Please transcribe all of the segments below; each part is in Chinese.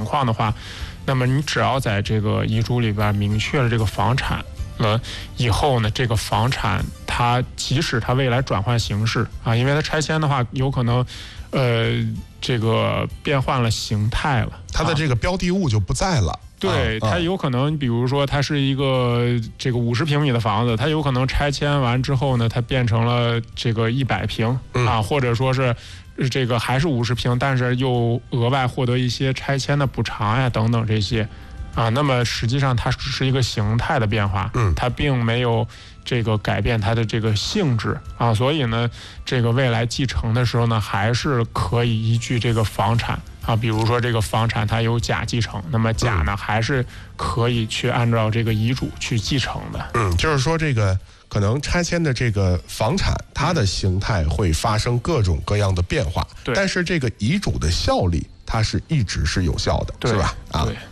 况的话，那么你只要在这个遗嘱里边明确了这个房产了以后呢，这个房产它即使它未来转换形式啊，因为它拆迁的话有可能这个变换了形态了， 它的这个标的物就不在了。 对，它有可能，比如说它是一个这个50平米的房子，它有可能拆迁完之后呢，它变成了这个100平啊，或者说是这个还是50平，但是又额外获得一些拆迁的补偿呀等等这些啊，那么实际上它只是一个形态的变化，它并没有这个改变它的这个性质啊，所以呢，这个未来继承的时候呢，还是可以依据这个房产啊，比如说这个房产它有甲继承，那么甲呢还是可以去按照这个遗嘱去继承的。 就是说这个可能拆迁的这个房产，它的形态会发生各种各样的变化，但是这个遗嘱的效力，它是一直是有效的，是吧？啊，对。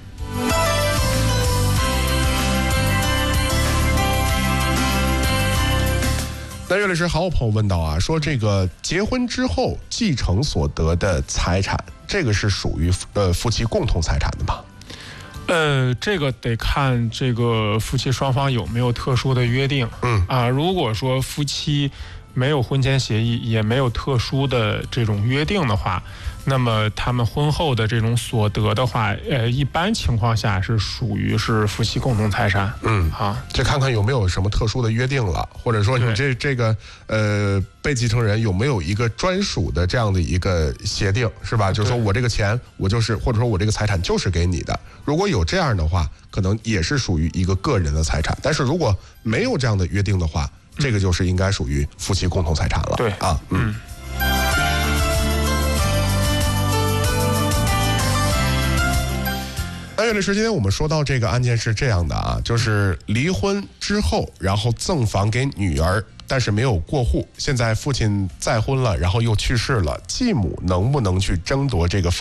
那岳律师，还有朋友问到啊，说这个结婚之后继承所得的财产，这个是属于夫妻共同财产的吗？ 这个得看这个夫妻双方有没有特殊的约定。如果说夫妻没有婚前协议，也没有特殊的这种约定的话，那么他们婚后的这种所得的话，一般情况下是属于是夫妻共同财产。 这看看有没有什么特殊的约定了，或者说你这个被继承人有没有一个专属的这样的一个协定，是吧？就是说我这个钱我就是，或者说我这个财产就是给你的。如果有这样的话，可能也是属于一个个人的财产。但是如果没有这样的约定的话，这个就是应该属于夫妻共同财产了。 对啊， 那岳律师，今天我们说到这个案件是这样的啊，就是离婚之后，然后赠房给女儿，但是没有过户。现在父亲再婚了，然后又去世了，继母能不能去争夺这个